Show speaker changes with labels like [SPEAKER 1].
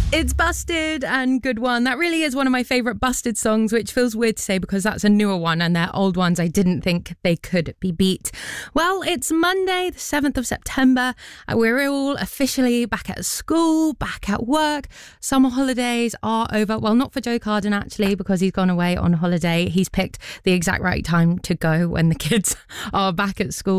[SPEAKER 1] It's Busted and Good One. That really is one of my favourite Busted songs, which feels weird to say because that's a newer one and their old ones I didn't think they could be beat. Well, it's Monday, the 7th of September. We're all officially back at school, back at work. Summer holidays are over. Well, not for Joe Carden, actually, because he's gone away on holiday. He's picked the exact right time to go when the kids are back at school.